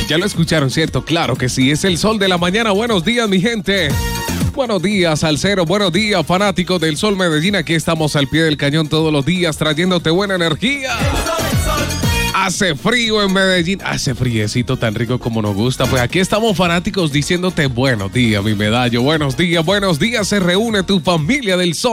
Ya lo escucharon, ¿cierto? Claro que sí, es el sol de la mañana. Buenos días, mi gente. Buenos días, salsero. Buenos días, fanáticos del Sol Medellín. Aquí estamos al pie del cañón todos los días trayéndote buena energía. Hace frío en Medellín. Hace friecito tan rico como nos gusta. Pues aquí estamos fanáticos diciéndote buenos días, mi medallo. Buenos días, buenos días. Se reúne tu familia del Sol.